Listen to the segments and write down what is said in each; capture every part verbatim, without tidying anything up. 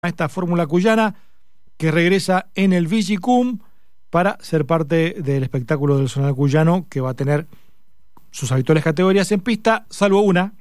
a esta fórmula cuyana que regresa en el Vigicum para ser parte del espectáculo del Zonal Cuyano, que va a tener sus habituales categorías en pista, salvo una,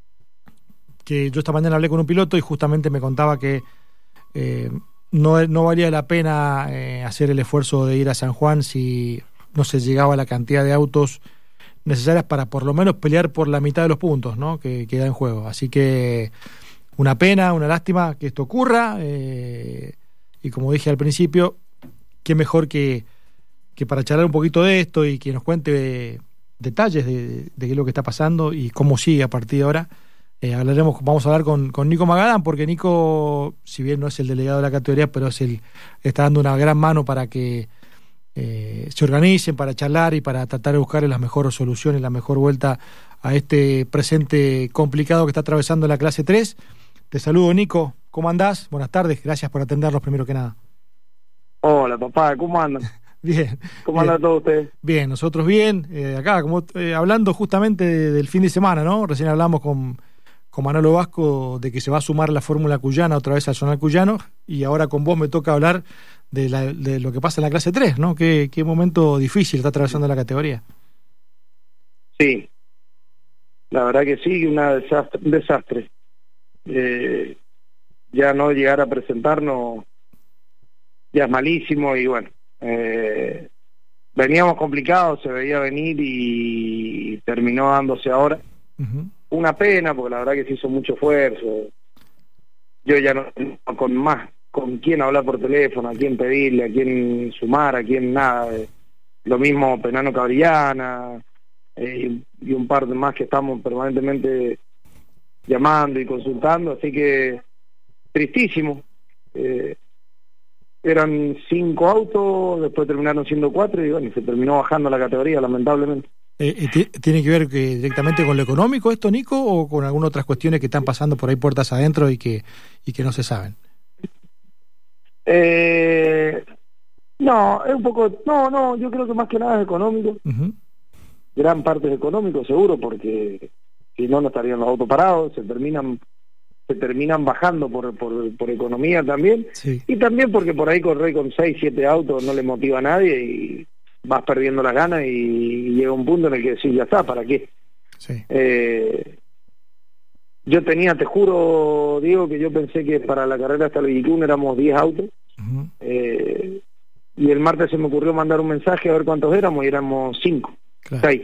que yo esta mañana hablé con un piloto y justamente me contaba que eh, no, no valía la pena eh, hacer el esfuerzo de ir a San Juan si no se llegaba a la cantidad de autos necesarias para por lo menos pelear por la mitad de los puntos, ¿no?, que queda en juego. Así que una pena, una lástima que esto ocurra, eh, y como dije al principio, qué mejor que, que para charlar un poquito de esto y que nos cuente detalles de, de qué es lo que está pasando y cómo sigue a partir de ahora. Eh, hablaremos, vamos a hablar con, con Nico Magadán, porque Nico, si bien no es el delegado de la categoría, pero es el, está dando una gran mano para que eh, se organicen, para charlar y para tratar de buscar las mejores soluciones, la mejor vuelta a este presente complicado que está atravesando la clase tres. Te saludo, Nico, ¿cómo andás? Buenas tardes, gracias por atendernos primero que nada. Hola, papá, ¿cómo andan? Bien. ¿Cómo andan eh, todos ustedes? Bien, nosotros bien. Eh, acá, como eh, hablando justamente de, del fin de semana, ¿no? Recién hablamos con, con Manolo Vasco de que se va a sumar la fórmula cuyana otra vez al Zonal Cuyano, y ahora con vos me toca hablar de, la, de lo que pasa en la clase tres, ¿no? ¿Qué, qué momento difícil está atravesando la categoría? Sí, la verdad que sí, una desastre, un desastre. Eh, ya no llegar a presentarnos ya es malísimo y bueno, eh, veníamos complicados, se veía venir y terminó dándose ahora. Uh-huh. Una pena porque la verdad que se hizo mucho esfuerzo. Yo ya no tengo con más con quién hablar por teléfono, a quién pedirle, a quién sumar, a quién nada. Eh, lo mismo Penano Cabrillana eh, y un par de más que estamos permanentemente llamando y consultando, así que tristísimo. Eh, eran cinco autos, después terminaron siendo cuatro y bueno, se terminó bajando la categoría, lamentablemente. Eh, ¿Tiene que ver que directamente con lo económico esto, Nico, o con algunas otras cuestiones que están pasando por ahí puertas adentro y que y que no se saben? Eh, no, es un poco, no, no, yo creo que más que nada es económico. Uh-huh. Gran parte es económico, seguro, porque si no, no estarían los autos parados, se terminan se terminan bajando por por, por economía también, sí. Y también porque por ahí correr con seis, siete autos no le motiva a nadie y vas perdiendo las ganas y, y llega un punto en el que decís, ya está, ¿para qué? Sí. Eh, yo tenía, te juro, Diego, que yo pensé que para la carrera hasta el Vigicum éramos diez autos, uh-huh. eh, y el martes se me ocurrió mandar un mensaje a ver cuántos éramos y éramos cinco, claro. seis.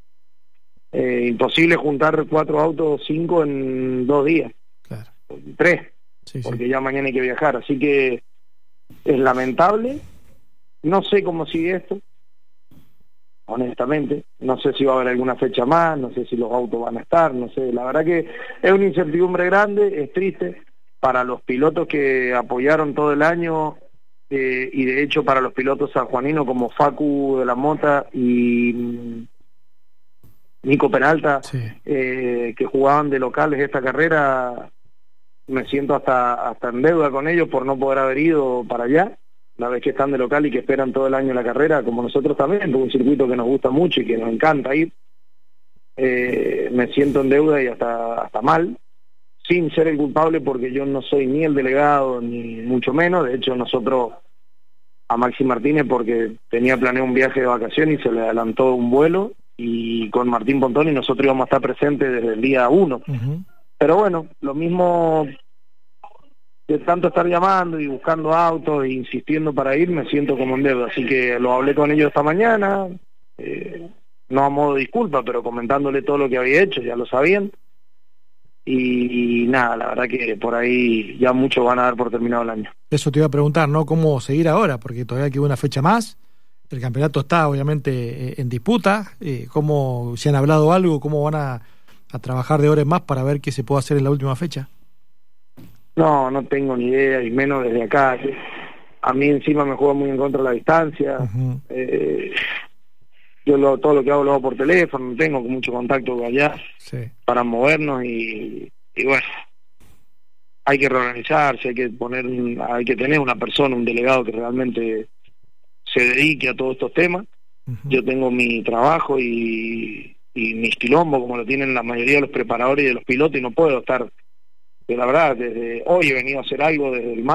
Eh, imposible juntar cuatro autos, cinco en dos días, claro. tres, sí, porque sí. Ya mañana hay que viajar, así que es lamentable. No sé cómo sigue esto, honestamente, no sé si va a haber alguna fecha más, no sé si los autos van a estar, no sé, la verdad que es una incertidumbre grande, es triste para los pilotos que apoyaron todo el año, eh, y de hecho para los pilotos sanjuaninos como Facu de la Mota y Nico Peralta, sí. eh, que jugaban de locales esta carrera, me siento hasta hasta en deuda con ellos por no poder haber ido para allá, la vez que están de local y que esperan todo el año la carrera, como nosotros también, porque es un circuito que nos gusta mucho y que nos encanta ir. Eh, me siento en deuda y hasta hasta mal, sin ser el culpable, porque yo no soy ni el delegado, ni mucho menos. De hecho, nosotros a Maxi Martínez, porque tenía planeado un viaje de vacaciones y se le adelantó un vuelo, y con Martín Pontoni nosotros íbamos a estar presentes desde el día uno. Uh-huh. Pero bueno, lo mismo, de tanto estar llamando y buscando autos e insistiendo para ir, me siento como en deuda. Así que lo hablé con ellos esta mañana, eh, no a modo de disculpa, pero comentándole todo lo que había hecho, ya lo sabían. Y, y nada, la verdad que por ahí ya muchos van a dar por terminado el año. Eso te iba a preguntar, ¿no? ¿Cómo seguir ahora? Porque todavía queda una fecha más. El campeonato está obviamente en disputa. Eh, ¿Cómo, si han hablado algo, cómo van a, a trabajar de horas más para ver qué se puede hacer en la última fecha? No, no tengo ni idea, y menos desde acá. A mí encima me juega muy en contra de la distancia. Uh-huh. Eh, yo lo, todo lo que hago lo hago por teléfono, no tengo mucho contacto allá, sí. Para movernos y, y bueno, hay que reorganizarse, hay que poner, hay que tener una persona, un delegado que realmente se dedique a todos estos temas. Uh-huh. Yo tengo mi trabajo y, y mis quilombos, como lo tienen la mayoría de los preparadores y de los pilotos, y no puedo estar que la verdad desde hoy he venido a hacer algo desde el